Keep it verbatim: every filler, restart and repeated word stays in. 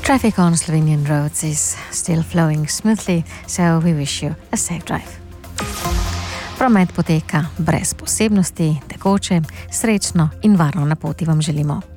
Traffic on Slovenian roads is still flowing smoothly, so we wish you a safe drive. Promet poteka brez posebnosti, tekoče, srečno in varno na poti vam želimo.